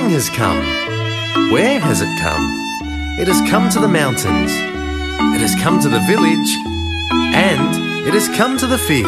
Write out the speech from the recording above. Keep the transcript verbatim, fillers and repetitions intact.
spring has come. Where has it come? It has come to the mountains. It has come to the village. And it has come to the field.